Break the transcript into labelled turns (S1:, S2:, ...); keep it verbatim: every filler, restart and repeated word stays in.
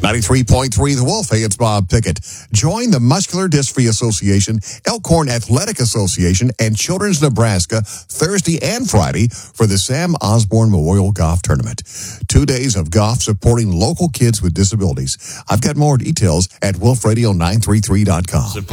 S1: ninety-three point three The Wolf. Hey, it's Bob Pickett. Join the Muscular Dystrophy Association, Elkhorn Athletic Association, and Children's Nebraska Thursday and Friday for the Sam Osborne Memorial Golf Tournament. Two days of golf supporting local kids with disabilities. I've got more details at wolf radio nine three three dot com.